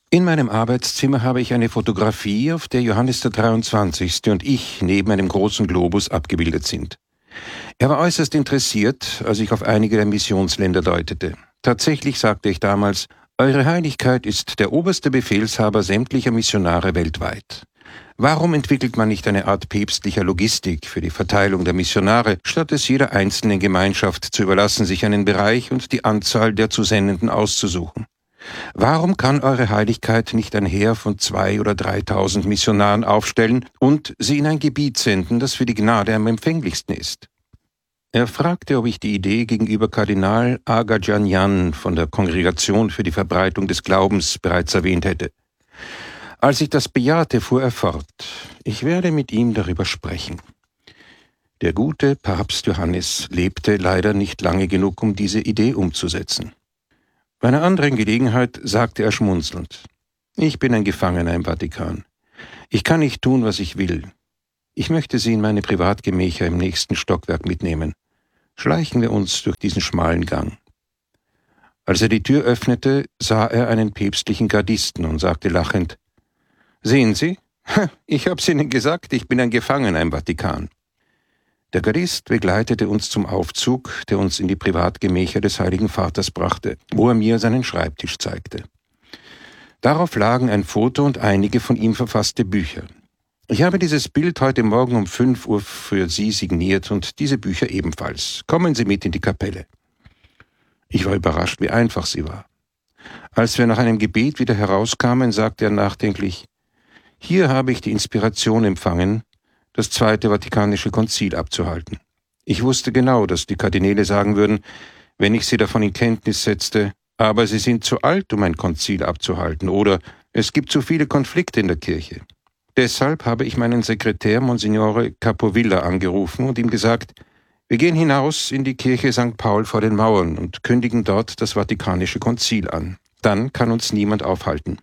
In meinem Arbeitszimmer habe ich eine Fotografie, auf der Johannes der 23. und ich neben einem großen Globus abgebildet sind. Er war äußerst interessiert, als ich auf einige der Missionsländer deutete. Tatsächlich sagte ich damals: Eure Heiligkeit ist der oberste Befehlshaber sämtlicher Missionare weltweit. Warum entwickelt man nicht eine Art päpstlicher Logistik für die Verteilung der Missionare, statt es jeder einzelnen Gemeinschaft zu überlassen, sich einen Bereich und die Anzahl der zu Sendenden auszusuchen? Warum kann Eure Heiligkeit nicht ein Heer von 2.000 oder 3.000 Missionaren aufstellen und sie in ein Gebiet senden, das für die Gnade am empfänglichsten ist? Er fragte, ob ich die Idee gegenüber Kardinal Aghajanyan von der Kongregation für die Verbreitung des Glaubens bereits erwähnt hätte. Als ich das bejahte, fuhr er fort: Ich werde mit ihm darüber sprechen. Der gute Papst Johannes lebte leider nicht lange genug, um diese Idee umzusetzen. Bei einer anderen Gelegenheit sagte er schmunzelnd: Ich bin ein Gefangener im Vatikan. Ich kann nicht tun, was ich will. Ich möchte Sie in meine Privatgemächer im nächsten Stockwerk mitnehmen. Schleichen wir uns durch diesen schmalen Gang. Als er die Tür öffnete, sah er einen päpstlichen Gardisten und sagte lachend: Sehen Sie? Ich hab's Ihnen gesagt, ich bin ein Gefangener im Vatikan. Der Gardist begleitete uns zum Aufzug, der uns in die Privatgemächer des Heiligen Vaters brachte, wo er mir seinen Schreibtisch zeigte. Darauf lagen ein Foto und einige von ihm verfasste Bücher. Ich habe dieses Bild heute Morgen um 5 Uhr für Sie signiert und diese Bücher ebenfalls. Kommen Sie mit in die Kapelle. Ich war überrascht, wie einfach sie war. Als wir nach einem Gebet wieder herauskamen, sagte er nachdenklich: Hier habe ich die Inspiration empfangen, das Zweite Vatikanische Konzil abzuhalten. Ich wusste genau, dass die Kardinäle sagen würden, wenn ich sie davon in Kenntnis setzte: Aber sie sind zu alt, um ein Konzil abzuhalten, oder es gibt zu viele Konflikte in der Kirche. Deshalb habe ich meinen Sekretär Monsignore Capovilla angerufen und ihm gesagt: Wir gehen hinaus in die Kirche St. Paul vor den Mauern und kündigen dort das Vatikanische Konzil an. Dann kann uns niemand aufhalten.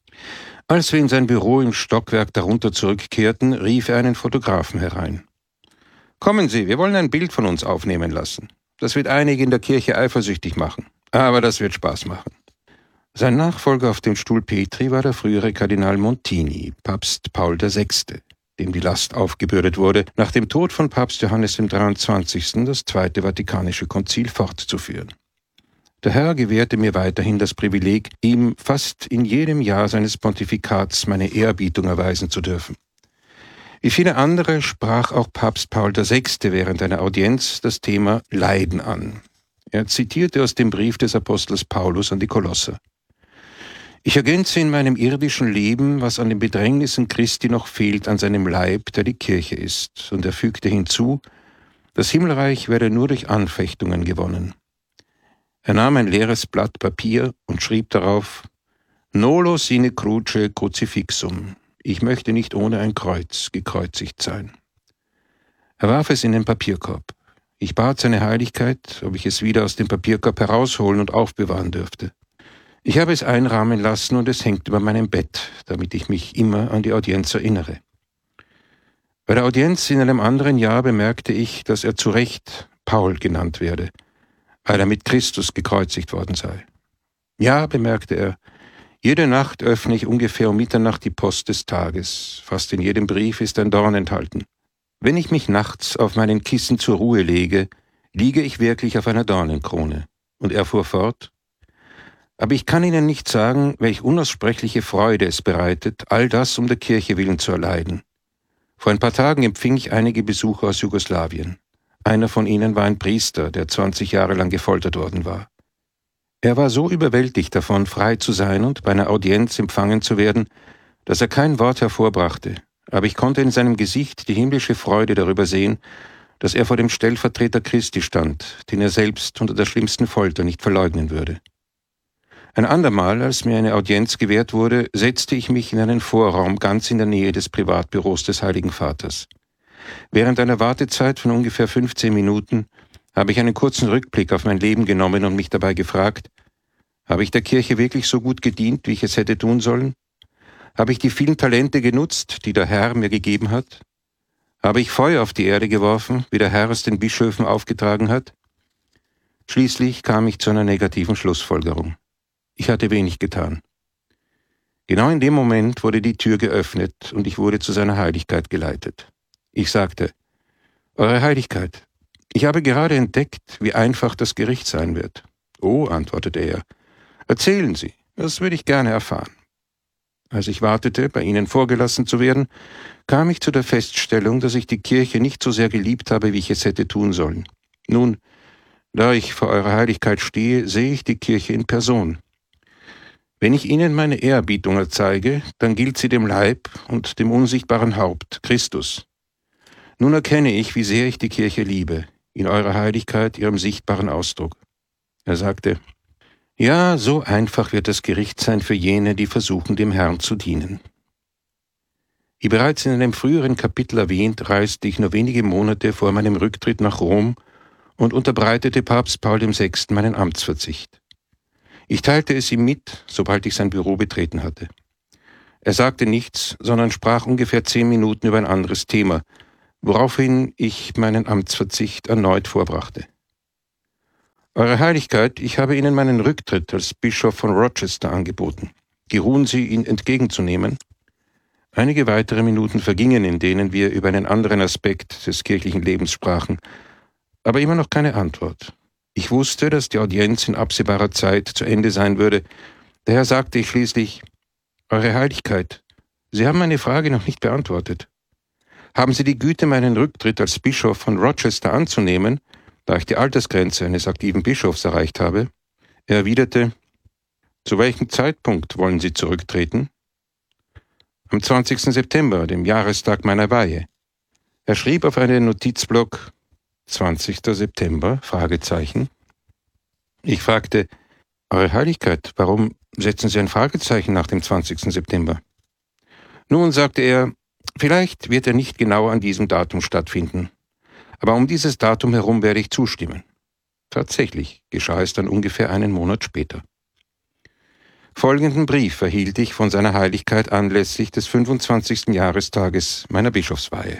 Als wir in sein Büro im Stockwerk darunter zurückkehrten, rief er einen Fotografen herein. Kommen Sie, wir wollen ein Bild von uns aufnehmen lassen. Das wird einige in der Kirche eifersüchtig machen, aber das wird Spaß machen. Sein Nachfolger auf dem Stuhl Petri war der frühere Kardinal Montini, Papst Paul VI., dem die Last aufgebürdet wurde, nach dem Tod von Papst Johannes dem 23. das Zweite Vatikanische Konzil fortzuführen. Der Herr gewährte mir weiterhin das Privileg, ihm fast in jedem Jahr seines Pontifikats meine Ehrerbietung erweisen zu dürfen. Wie viele andere sprach auch Papst Paul VI. Während einer Audienz das Thema Leiden an. Er zitierte aus dem Brief des Apostels Paulus an die Kolosser: Ich ergänze in meinem irdischen Leben, was an den Bedrängnissen Christi noch fehlt an seinem Leib, der die Kirche ist. Und er fügte hinzu: Das Himmelreich werde nur durch Anfechtungen gewonnen. Er nahm ein leeres Blatt Papier und schrieb darauf: Nolo sine cruce crucifixum. Ich möchte nicht ohne ein Kreuz gekreuzigt sein. Er warf es in den Papierkorb. Ich bat seine Heiligkeit, ob ich es wieder aus dem Papierkorb herausholen und aufbewahren dürfte. Ich habe es einrahmen lassen und es hängt über meinem Bett, damit ich mich immer an die Audienz erinnere. Bei der Audienz in einem anderen Jahr bemerkte ich, dass er zu Recht Paul genannt werde, weil er mit Christus gekreuzigt worden sei. Ja, bemerkte er, jede Nacht öffne ich ungefähr um Mitternacht die Post des Tages. Fast in jedem Brief ist ein Dorn enthalten. Wenn ich mich nachts auf meinen Kissen zur Ruhe lege, liege ich wirklich auf einer Dornenkrone. Und er fuhr fort: Aber ich kann Ihnen nicht sagen, welch unaussprechliche Freude es bereitet, all das um der Kirche willen zu erleiden. Vor ein paar Tagen empfing ich einige Besucher aus Jugoslawien. Einer von ihnen war ein Priester, der 20 Jahre lang gefoltert worden war. Er war so überwältigt davon, frei zu sein und bei einer Audienz empfangen zu werden, dass er kein Wort hervorbrachte, aber ich konnte in seinem Gesicht die himmlische Freude darüber sehen, dass er vor dem Stellvertreter Christi stand, den er selbst unter der schlimmsten Folter nicht verleugnen würde. Ein andermal, als mir eine Audienz gewährt wurde, setzte ich mich in einen Vorraum ganz in der Nähe des Privatbüros des Heiligen Vaters. Während einer Wartezeit von ungefähr 15 Minuten habe ich einen kurzen Rückblick auf mein Leben genommen und mich dabei gefragt: Habe ich der Kirche wirklich so gut gedient, wie ich es hätte tun sollen? Habe ich die vielen Talente genutzt, die der Herr mir gegeben hat? Habe ich Feuer auf die Erde geworfen, wie der Herr es den Bischöfen aufgetragen hat? Schließlich kam ich zu einer negativen Schlussfolgerung. Ich hatte wenig getan. Genau in dem Moment wurde die Tür geöffnet und ich wurde zu seiner Heiligkeit geleitet. Ich sagte: Eure Heiligkeit, ich habe gerade entdeckt, wie einfach das Gericht sein wird. Oh, antwortete er, erzählen Sie, das würde ich gerne erfahren. Als ich wartete, bei Ihnen vorgelassen zu werden, kam ich zu der Feststellung, dass ich die Kirche nicht so sehr geliebt habe, wie ich es hätte tun sollen. Nun, da ich vor eurer Heiligkeit stehe, sehe ich die Kirche in Person. Wenn ich Ihnen meine Ehrerbietung erzeige, dann gilt sie dem Leib und dem unsichtbaren Haupt, Christus. Nun erkenne ich, wie sehr ich die Kirche liebe, in eurer Heiligkeit, ihrem sichtbaren Ausdruck. Er sagte: Ja, so einfach wird das Gericht sein für jene, die versuchen, dem Herrn zu dienen. Wie bereits in einem früheren Kapitel erwähnt, reiste ich nur wenige Monate vor meinem Rücktritt nach Rom und unterbreitete Papst Paul VI. Meinen Amtsverzicht. Ich teilte es ihm mit, sobald ich sein Büro betreten hatte. Er sagte nichts, sondern sprach ungefähr 10 Minuten über ein anderes Thema, woraufhin ich meinen Amtsverzicht erneut vorbrachte. Eure Heiligkeit, ich habe Ihnen meinen Rücktritt als Bischof von Rochester angeboten. Geruhen Sie, ihn entgegenzunehmen? Einige weitere Minuten vergingen, in denen wir über einen anderen Aspekt des kirchlichen Lebens sprachen, aber immer noch keine Antwort. Ich wusste, dass die Audienz in absehbarer Zeit zu Ende sein würde, daher sagte ich schließlich: Eure Heiligkeit, Sie haben meine Frage noch nicht beantwortet. Haben Sie die Güte, meinen Rücktritt als Bischof von Rochester anzunehmen, da ich die Altersgrenze eines aktiven Bischofs erreicht habe? Er erwiderte: Zu welchem Zeitpunkt wollen Sie zurücktreten? Am 20. September, dem Jahrestag meiner Weihe. Er schrieb auf einen Notizblock: 20. September? Fragezeichen. Ich fragte: Eure Heiligkeit, warum setzen Sie ein Fragezeichen nach dem 20. September? Nun, sagte er, vielleicht wird er nicht genau an diesem Datum stattfinden, aber um dieses Datum herum werde ich zustimmen. Tatsächlich geschah es dann ungefähr einen Monat später. Folgenden Brief erhielt ich von seiner Heiligkeit anlässlich des 25. Jahrestages meiner Bischofsweihe.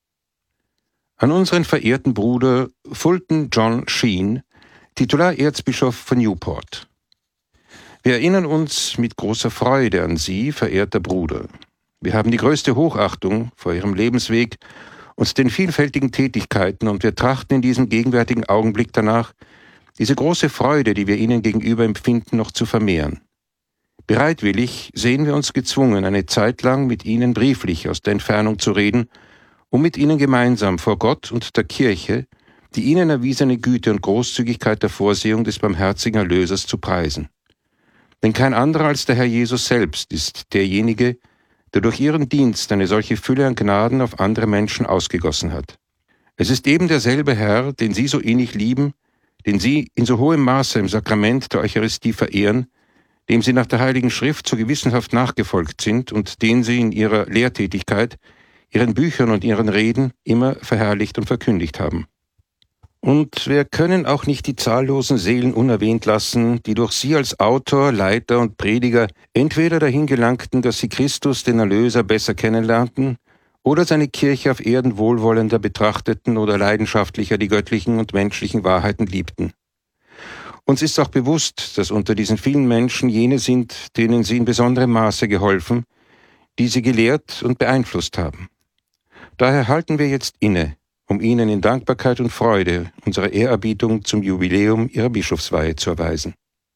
An unseren verehrten Bruder Fulton John Sheen, Titularerzbischof von Newport. Wir erinnern uns mit großer Freude an Sie, verehrter Bruder. Wir haben die größte Hochachtung vor Ihrem Lebensweg und den vielfältigen Tätigkeiten, und wir trachten in diesem gegenwärtigen Augenblick danach, diese große Freude, die wir Ihnen gegenüber empfinden, noch zu vermehren. Bereitwillig sehen wir uns gezwungen, eine Zeit lang mit Ihnen brieflich aus der Entfernung zu reden, um mit Ihnen gemeinsam vor Gott und der Kirche die Ihnen erwiesene Güte und Großzügigkeit der Vorsehung des barmherzigen Erlösers zu preisen. Denn kein anderer als der Herr Jesus selbst ist derjenige, der durch Ihren Dienst eine solche Fülle an Gnaden auf andere Menschen ausgegossen hat. Es ist eben derselbe Herr, den Sie so innig lieben, den Sie in so hohem Maße im Sakrament der Eucharistie verehren, dem Sie nach der Heiligen Schrift so gewissenhaft nachgefolgt sind und den Sie in Ihrer Lehrtätigkeit, Ihren Büchern und Ihren Reden immer verherrlicht und verkündigt haben. Und wir können auch nicht die zahllosen Seelen unerwähnt lassen, die durch Sie als Autor, Leiter und Prediger entweder dahin gelangten, dass sie Christus, den Erlöser, besser kennenlernten, oder seine Kirche auf Erden wohlwollender betrachteten oder leidenschaftlicher die göttlichen und menschlichen Wahrheiten liebten. Uns ist auch bewusst, dass unter diesen vielen Menschen jene sind, denen Sie in besonderem Maße geholfen, die Sie gelehrt und beeinflusst haben. Daher halten wir jetzt inne, um Ihnen in Dankbarkeit und Freude unsere Ehrerbietung zum Jubiläum Ihrer Bischofsweihe zu erweisen.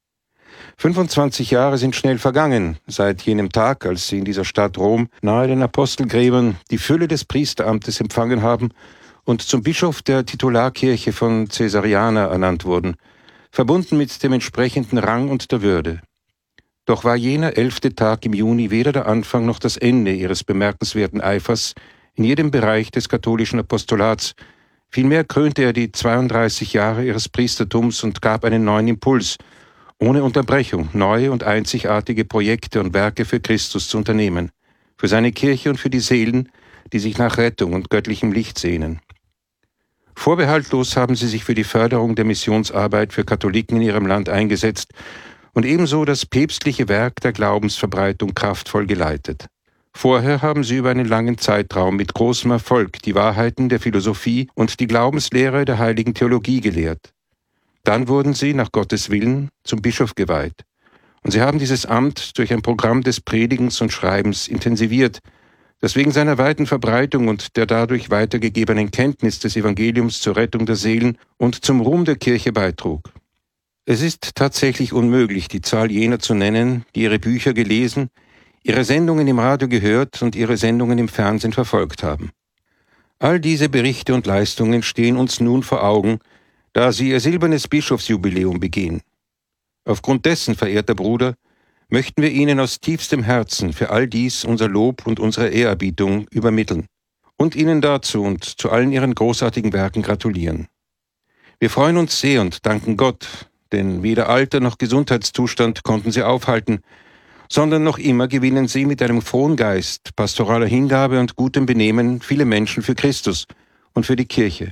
25 Jahre sind schnell vergangen, seit jenem Tag, als Sie in dieser Stadt Rom nahe den Apostelgräbern die Fülle des Priesteramtes empfangen haben und zum Bischof der Titularkirche von Caesariana ernannt wurden, verbunden mit dem entsprechenden Rang und der Würde. Doch war jener 11. Tag im Juni weder der Anfang noch das Ende Ihres bemerkenswerten Eifers in jedem Bereich des katholischen Apostolats. Vielmehr krönte er die 32 Jahre Ihres Priestertums und gab einen neuen Impuls, ohne Unterbrechung neue und einzigartige Projekte und Werke für Christus zu unternehmen, für seine Kirche und für die Seelen, die sich nach Rettung und göttlichem Licht sehnen. Vorbehaltlos haben Sie sich für die Förderung der Missionsarbeit für Katholiken in Ihrem Land eingesetzt und ebenso das päpstliche Werk der Glaubensverbreitung kraftvoll geleitet. Vorher haben Sie über einen langen Zeitraum mit großem Erfolg die Wahrheiten der Philosophie und die Glaubenslehre der heiligen Theologie gelehrt. Dann wurden Sie, nach Gottes Willen, zum Bischof geweiht. Und sie haben dieses Amt durch ein Programm des Predigens und Schreibens intensiviert, das wegen seiner weiten Verbreitung und der dadurch weitergegebenen Kenntnis des Evangeliums zur Rettung der Seelen und zum Ruhm der Kirche beitrug. Es ist tatsächlich unmöglich, die Zahl jener zu nennen, die ihre Bücher gelesen, ihre Sendungen im Radio gehört und ihre Sendungen im Fernsehen verfolgt haben. All diese Berichte und Leistungen stehen uns nun vor Augen, da sie ihr silbernes Bischofsjubiläum begehen. Aufgrund dessen, verehrter Bruder, möchten wir Ihnen aus tiefstem Herzen für all dies unser Lob und unsere Ehrerbietung übermitteln und Ihnen dazu und zu allen Ihren großartigen Werken gratulieren. Wir freuen uns sehr und danken Gott, denn weder Alter noch Gesundheitszustand konnten Sie aufhalten, sondern noch immer gewinnen Sie mit einem frohen Geist, pastoraler Hingabe und gutem Benehmen viele Menschen für Christus und für die Kirche.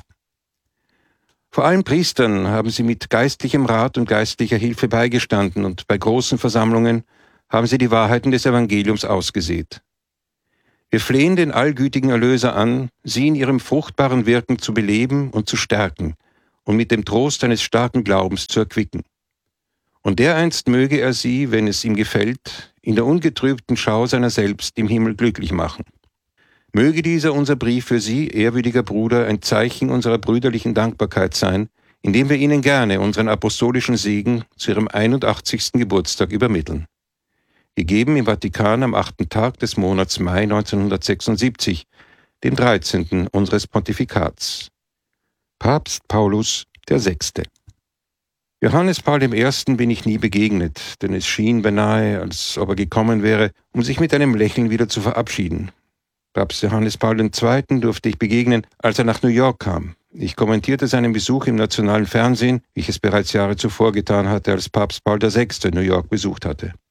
Vor allem Priestern haben Sie mit geistlichem Rat und geistlicher Hilfe beigestanden und bei großen Versammlungen haben Sie die Wahrheiten des Evangeliums ausgesät. Wir flehen den allgütigen Erlöser an, Sie in Ihrem fruchtbaren Wirken zu beleben und zu stärken und mit dem Trost eines starken Glaubens zu erquicken. Und dereinst möge er Sie, wenn es ihm gefällt, in der ungetrübten Schau seiner selbst im Himmel glücklich machen. Möge dieser unser Brief für Sie, ehrwürdiger Bruder, ein Zeichen unserer brüderlichen Dankbarkeit sein, indem wir Ihnen gerne unseren apostolischen Segen zu Ihrem 81. Geburtstag übermitteln. Gegeben im Vatikan am 8. Tag des Monats Mai 1976, dem 13. unseres Pontifikats. Papst Paulus VI. Johannes Paul I. bin ich nie begegnet, denn es schien beinahe, als ob er gekommen wäre, um sich mit einem Lächeln wieder zu verabschieden. Papst Johannes Paul II. Durfte ich begegnen, als er nach New York kam. Ich kommentierte seinen Besuch im nationalen Fernsehen, wie ich es bereits Jahre zuvor getan hatte, als Papst Paul VI. New York besucht hatte.